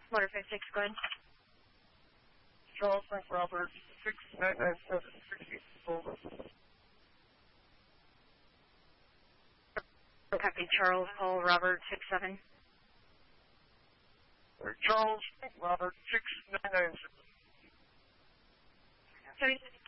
Motor 56, go ahead. Charles Frank Robert, 6997, 60, over. Copy, Charles Paul Robert 67. Charles Frank Robert, 6997. Sorry.